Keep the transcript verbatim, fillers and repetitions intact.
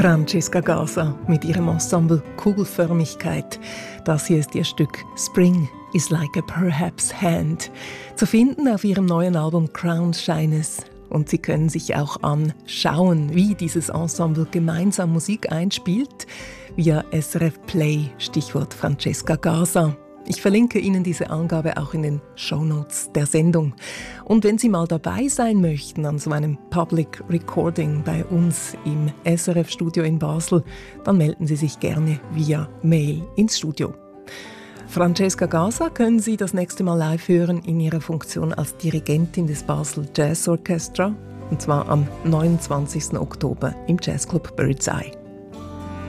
Francesca Gaza mit ihrem Ensemble Kugelförmigkeit. Das hier ist ihr Stück Spring is like a perhaps hand. Zu finden auf ihrem neuen Album Crown Shyness. Und Sie können sich auch anschauen, wie dieses Ensemble gemeinsam Musik einspielt, via S R F Play, Stichwort Francesca Gaza. Ich verlinke Ihnen diese Angabe auch in den Shownotes der Sendung. Und wenn Sie mal dabei sein möchten an so einem Public Recording bei uns im S R F-Studio in Basel, dann melden Sie sich gerne via Mail ins Studio. Francesca Gaza können Sie das nächste Mal live hören in ihrer Funktion als Dirigentin des Basel Jazz Orchestra, und zwar am neunundzwanzigsten Oktober im Jazzclub Birdseye.